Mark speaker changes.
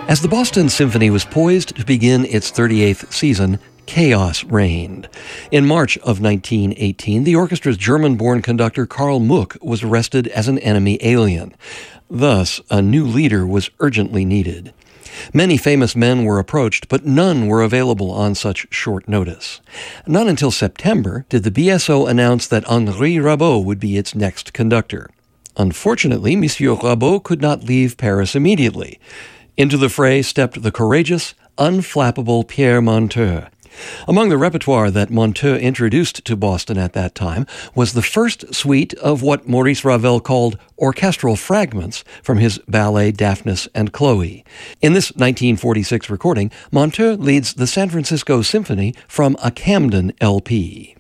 Speaker 1: As the Boston Symphony was poised to begin its 38th season, chaos reigned. In March of 1918, the orchestra's German-born conductor Karl Muck was arrested as an enemy alien. Thus, a new leader was urgently needed. Many famous men were approached, but none were available on such short notice. Not until September did the BSO announce that Henri Rabaud would be its next conductor. Unfortunately, Monsieur Rabaud could not leave Paris immediately. Into the fray stepped the courageous, unflappable Pierre Monteux. Among the repertoire that Monteux introduced to Boston at that time was the first suite of what Maurice Ravel called orchestral fragments from his ballet Daphnis and Chloe. In this 1946 recording, Monteux leads the San Francisco Symphony from a Camden LP.